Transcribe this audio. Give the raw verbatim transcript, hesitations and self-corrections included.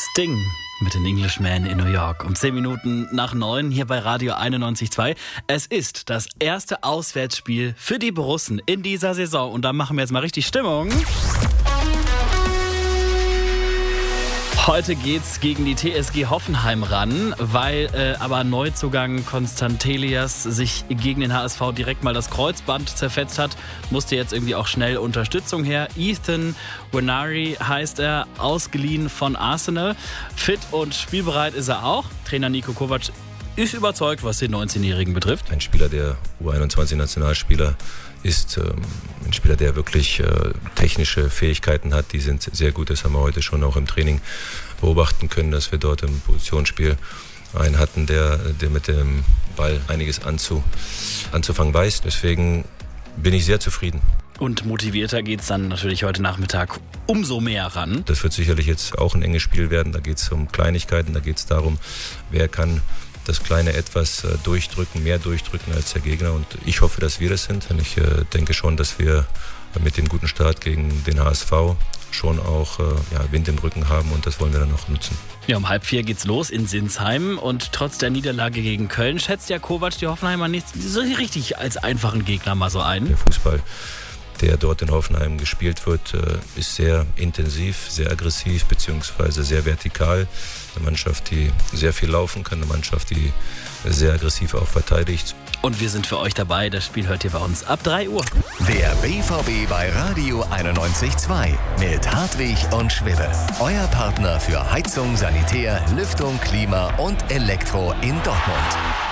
Sting mit den Englishmen in New York. Um zehn Minuten nach neun hier bei Radio einundneunzig Komma zwei. Es ist das erste Auswärtsspiel für die Borussen in dieser Saison. Und da machen wir jetzt mal richtig Stimmung. Heute geht's gegen die T S G Hoffenheim ran, weil äh, aber Neuzugang Konstantelias sich gegen den H S V direkt mal das Kreuzband zerfetzt hat, musste jetzt irgendwie auch schnell Unterstützung her. Ethan Nwaneri heißt er, ausgeliehen von Arsenal. Fit und spielbereit ist er auch. Trainer Niko Kovac ist überzeugt, was den neunzehnjährigen betrifft. Ein Spieler, der U einundzwanzig-Nationalspieler ist, ähm, ein Spieler, der wirklich äh, technische Fähigkeiten hat, die sind sehr gut. Das haben wir heute schon auch im Training beobachten können, dass wir dort im Positionsspiel einen hatten, der, der mit dem Ball einiges anzu, anzufangen weiß. Deswegen bin ich sehr zufrieden. Und motivierter geht es dann natürlich heute Nachmittag umso mehr ran. Das wird sicherlich jetzt auch ein enges Spiel werden. Da geht es um Kleinigkeiten, da geht es darum, wer kann das kleine etwas äh, durchdrücken, mehr durchdrücken als der Gegner. Und ich hoffe, dass wir das sind. Und ich äh, denke schon, dass wir mit dem guten Start gegen den H S V schon auch äh, ja, Wind im Rücken haben. Und das wollen wir dann noch nutzen. Ja, um halb vier geht's los in Sinsheim. Und trotz der Niederlage gegen Köln schätzt ja Kovac die Hoffenheimer nicht so richtig als einfachen Gegner mal so ein. Der Fußball, der dort in Hoffenheim gespielt wird, ist sehr intensiv, sehr aggressiv bzw. sehr vertikal. Eine Mannschaft, die sehr viel laufen kann, eine Mannschaft, die sehr aggressiv auch verteidigt. Und wir sind für euch dabei. Das Spiel hört ihr bei uns ab drei Uhr. Der B V B bei Radio einundneunzig Komma zwei mit Hartwig und Schwibbe. Euer Partner für Heizung, Sanitär, Lüftung, Klima und Elektro in Dortmund.